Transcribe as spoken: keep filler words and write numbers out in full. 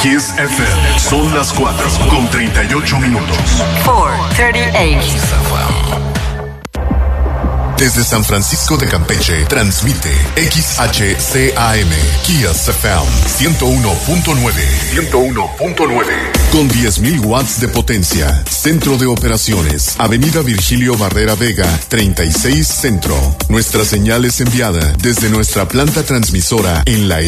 Kiss F M. Son las cuatro con treinta y ocho minutos. cuatro treinta y ocho. Desde San Francisco de Campeche, transmite X H C A M, Kiss F M, ciento uno punto nueve. ciento uno punto nueve. Con diez mil watts de potencia. Centro de operaciones. Avenida Virgilio Barrera Vega, treinta y seis Centro. Nuestra señal es enviada desde nuestra planta transmisora en la